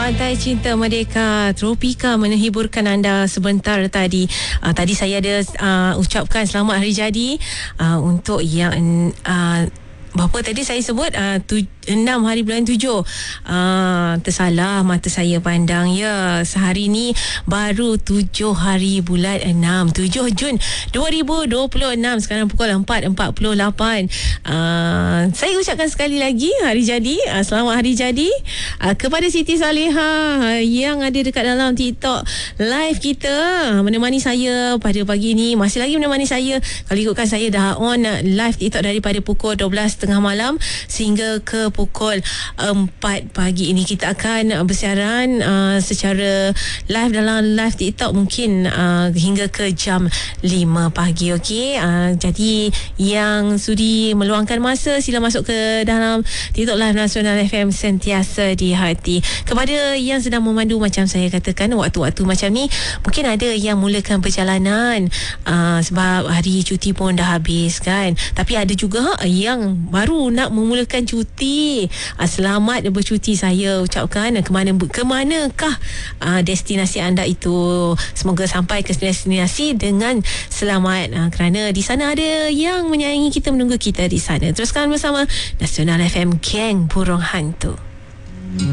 Pantai Cinta Merdeka Tropika menghiburkan anda sebentar tadi. Tadi saya ada ucapkan selamat hari jadi untuk yang berapa tadi saya sebut 6 hari bulan 7. Tersalah mata saya pandang ya. Sehari ni baru 7 hari bulan 6, 7 Jun 2026. Sekarang pukul 4.48. Saya ucapkan sekali lagi hari jadi, selamat hari jadi kepada Siti Salihah yang ada dekat dalam TikTok live kita, menemani saya pada pagi ni. Masih lagi menemani saya. Kalau ikutkan saya dah on live TikTok daripada pukul 12:30 malam sehingga ke pukul 4 pagi ini. Kita akan bersiaran secara live dalam live TikTok mungkin hingga ke jam 5 pagi. Okey, jadi yang sudi meluangkan masa sila masuk ke dalam TikTok live Nasional FM sentiasa di hati. Kepada yang sedang memandu, macam saya katakan, waktu-waktu macam ni mungkin ada yang mulakan perjalanan sebab hari cuti pun dah habis kan, tapi ada juga yang baru nak memulakan cuti. Selamat bercuti saya ucapkan. Kemanakah destinasi anda itu, semoga sampai ke destinasi dengan selamat, kerana di sana ada yang menyayangi kita, menunggu kita di sana. Teruskan bersama Nasional FM, Geng Burung Hantu.